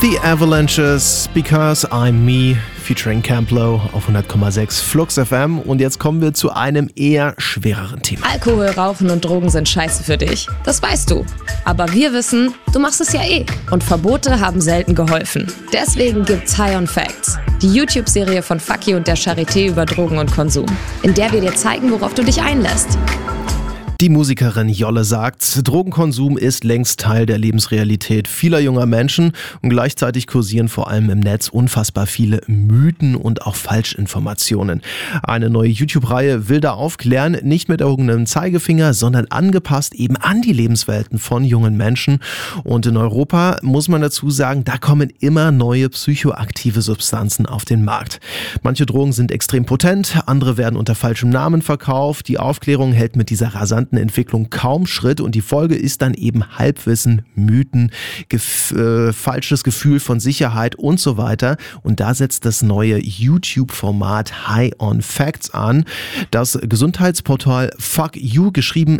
The Avalanches, Because I'm Me, featuring Camp Lo auf 100,6 Flux FM. Und jetzt kommen wir zu einem eher schwereren Thema. Alkohol, Rauchen und Drogen sind scheiße für dich. Das weißt du. Aber wir wissen, du machst es ja eh. Und Verbote haben selten geholfen. Deswegen gibt's High on Facts, die YouTube-Serie von Fucky und der Charité über Drogen und Konsum, in der wir dir zeigen, worauf du dich einlässt. Die Musikerin Jolle sagt, Drogenkonsum ist längst Teil der Lebensrealität vieler junger Menschen und gleichzeitig kursieren vor allem im Netz unfassbar viele Mythen und auch Falschinformationen. Eine neue YouTube-Reihe will da aufklären, nicht mit erhobenem Zeigefinger, sondern angepasst eben an die Lebenswelten von jungen Menschen. Und in Europa muss man dazu sagen, da kommen immer neue psychoaktive Substanzen auf den Markt. Manche Drogen sind extrem potent, andere werden unter falschem Namen verkauft. Die Aufklärung hält mit dieser rasanten Entwicklung kaum Schritt und die Folge ist dann eben Halbwissen, Mythen, falsches Gefühl von Sicherheit und so weiter. Und da setzt das neue YouTube-Format High on Facts an. Das Gesundheitsportal Fuck You, geschrieben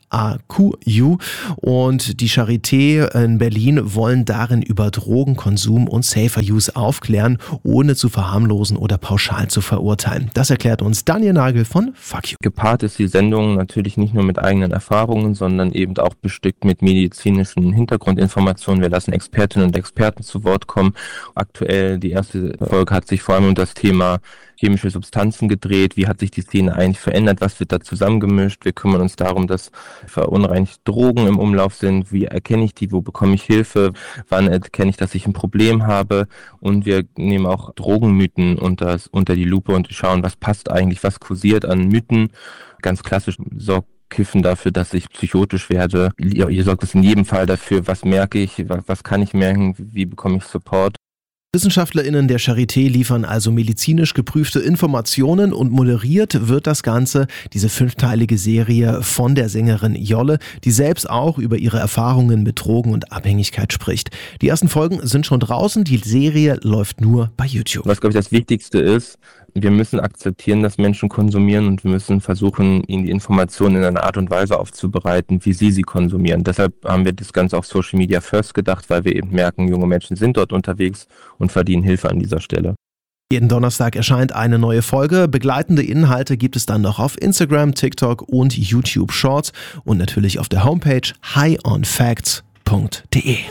FAQU, und die Charité in Berlin wollen darin über Drogenkonsum und Safer Use aufklären, ohne zu verharmlosen oder pauschal zu verurteilen. Das erklärt uns Daniel Nagel von Fuck You. Gepaart ist die Sendung natürlich nicht nur mit eigenen Erfahrungen, sondern eben auch bestückt mit medizinischen Hintergrundinformationen. Wir lassen Expertinnen und Experten zu Wort kommen. Aktuell, die erste Folge hat sich vor allem um das Thema chemische Substanzen gedreht. Wie hat sich die Szene eigentlich verändert? Was wird da zusammengemischt? Wir kümmern uns darum, dass verunreinigte Drogen im Umlauf sind. Wie erkenne ich die? Wo bekomme ich Hilfe? Wann erkenne ich, dass ich ein Problem habe? Und wir nehmen auch Drogenmythen unter die Lupe und schauen, was passt eigentlich, was kursiert an Mythen. Ganz klassisch sorgt Kiffen dafür, dass ich psychotisch werde. Ihr sorgt es in jedem Fall dafür, was merke ich, was kann ich merken, wie bekomme ich Support. WissenschaftlerInnen der Charité liefern also medizinisch geprüfte Informationen und moderiert wird das Ganze, diese 5-teilige Serie, von der Sängerin Jolle, die selbst auch über ihre Erfahrungen mit Drogen und Abhängigkeit spricht. Die ersten Folgen sind schon draußen, die Serie läuft nur bei YouTube. Was, glaube ich, das Wichtigste ist, wir müssen akzeptieren, dass Menschen konsumieren und wir müssen versuchen, ihnen die Informationen in einer Art und Weise aufzubereiten, wie sie konsumieren. Deshalb haben wir das Ganze auf Social Media First gedacht, weil wir eben merken, junge Menschen sind dort unterwegs und verdienen Hilfe an dieser Stelle. Jeden Donnerstag erscheint eine neue Folge. Begleitende Inhalte gibt es dann noch auf Instagram, TikTok und YouTube Shorts und natürlich auf der Homepage highonfacts.de.